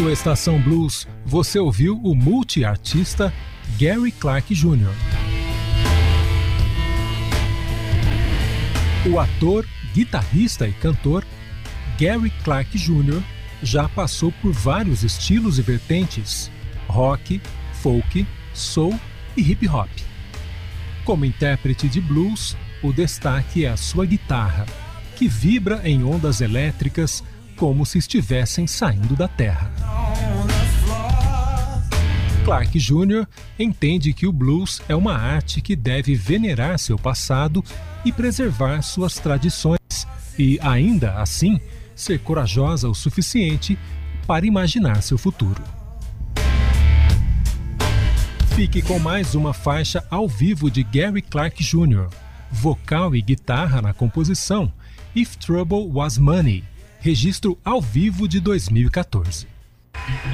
No Estação Blues, você ouviu o multiartista Gary Clark Jr. O ator, guitarrista e cantor Gary Clark Jr. já passou por vários estilos e vertentes: rock, folk, soul e hip hop. Como intérprete de blues, o destaque é a sua guitarra, que vibra em ondas elétricas como se estivessem saindo da terra. Clark Jr. entende que o blues é uma arte que deve venerar seu passado e preservar suas tradições e, ainda assim, ser corajosa o suficiente para imaginar seu futuro. Fique com mais uma faixa ao vivo de Gary Clark Jr., vocal e guitarra na composição If Trouble Was Money, registro ao vivo de 2014.